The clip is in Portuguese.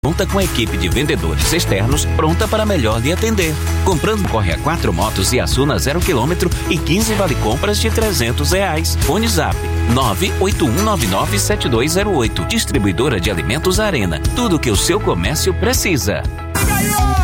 Conta com a equipe de vendedores externos pronta para melhor lhe atender. Comprando corre a 4 motos e Asuna 0 km e 15 vale compras de R$300. Fone Zap 981997208. Distribuidora de alimentos Arena. Tudo que o seu comércio precisa.